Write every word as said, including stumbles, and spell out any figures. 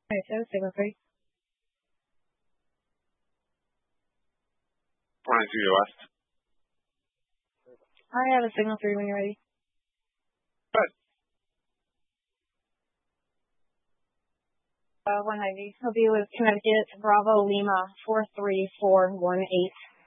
Alright, so signal three. four nine two, your last. I have a signal three when you're ready. Good. Uh, one ninety. He'll be with Connecticut, Bravo Lima, four three four one eight.